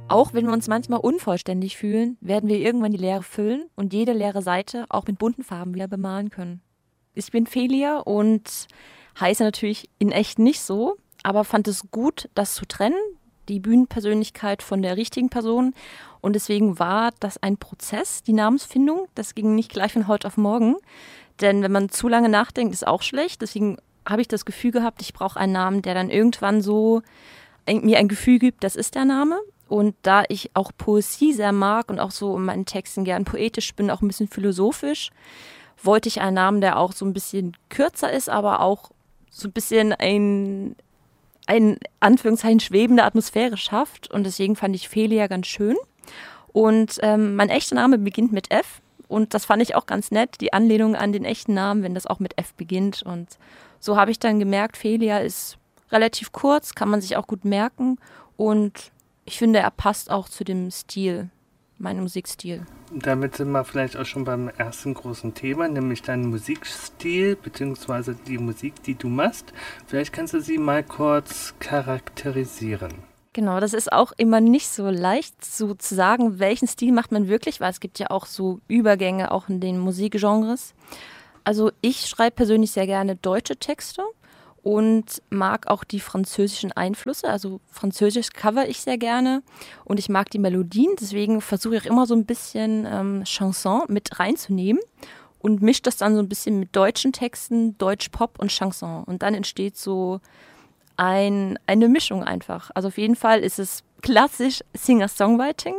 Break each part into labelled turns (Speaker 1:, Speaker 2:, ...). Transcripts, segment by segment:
Speaker 1: Auch wenn wir uns manchmal unvollständig fühlen, werden wir irgendwann die Leere füllen und jede leere Seite auch mit bunten Farben wieder bemalen können. Ich bin Felia und heiße natürlich in echt nicht so, aber fand es gut, das zu trennen, die Bühnenpersönlichkeit von der richtigen Person. Und deswegen war das ein Prozess, die Namensfindung. Das ging nicht gleich von heute auf morgen. Denn wenn man zu lange nachdenkt, ist auch schlecht. Deswegen habe ich das Gefühl gehabt, ich brauche einen Namen, der dann irgendwann so mir ein Gefühl gibt, das ist der Name. Und da ich auch Poesie sehr mag und auch so in meinen Texten gern poetisch bin, auch ein bisschen philosophisch, wollte ich einen Namen, der auch so ein bisschen kürzer ist, aber auch so ein bisschen ein Anführungszeichen schwebende Atmosphäre schafft. Und deswegen fand ich Felia ganz schön. Und mein echter Name beginnt mit F. Und das fand ich auch ganz nett, die Anlehnung an den echten Namen, wenn das auch mit F beginnt. Und so habe ich dann gemerkt, Felia ist relativ kurz, kann man sich auch gut merken. Und ich finde, er passt auch zu dem Stil, meinem Musikstil.
Speaker 2: Damit sind wir vielleicht auch schon beim ersten großen Thema, nämlich deinen Musikstil bzw. die Musik, die du machst. Vielleicht kannst du sie mal kurz charakterisieren.
Speaker 1: Genau, das ist auch immer nicht so leicht so zu sagen, welchen Stil macht man wirklich, weil es gibt ja auch so Übergänge auch in den Musikgenres. Also ich schreibe persönlich sehr gerne deutsche Texte und mag auch die französischen Einflüsse. Also Französisch cover ich sehr gerne und ich mag die Melodien. Deswegen versuche ich auch immer so ein bisschen Chanson mit reinzunehmen und mische das dann so ein bisschen mit deutschen Texten, Deutsch-Pop und Chanson. Und dann entsteht so eine Mischung einfach. Also auf jeden Fall ist es klassisch Singer-Songwriting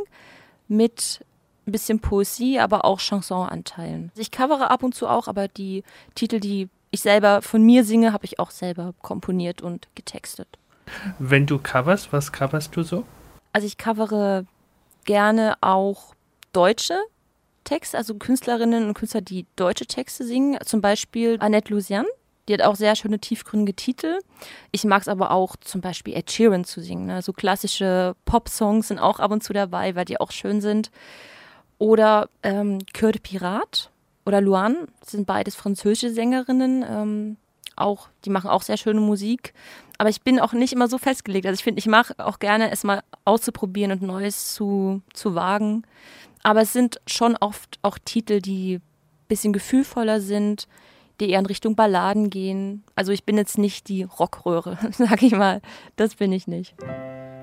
Speaker 1: mit ein bisschen Poesie, aber auch Chanson-Anteilen. Ich covere ab und zu auch, aber die Titel, die ich selber von mir singe, habe ich auch selber komponiert und getextet.
Speaker 2: Wenn du coverst, was coverst du so?
Speaker 1: Also ich covere gerne auch deutsche Texte, also Künstlerinnen und Künstler, die deutsche Texte singen. Zum Beispiel Annette Lusian, die hat auch sehr schöne, tiefgründige Titel. Ich mag es aber auch zum Beispiel Ed Sheeran zu singen. Ne? So klassische Pop-Songs sind auch ab und zu dabei, weil die auch schön sind. Oder Cœur de Pirate oder Luan, das sind beides französische Sängerinnen, die machen auch sehr schöne Musik. Aber ich bin auch nicht immer so festgelegt. Also ich finde, ich mache auch gerne, es mal auszuprobieren und Neues zu wagen. Aber es sind schon oft auch Titel, die ein bisschen gefühlvoller sind, die eher in Richtung Balladen gehen. Also ich bin jetzt nicht die Rockröhre, sag ich mal. Das bin ich nicht.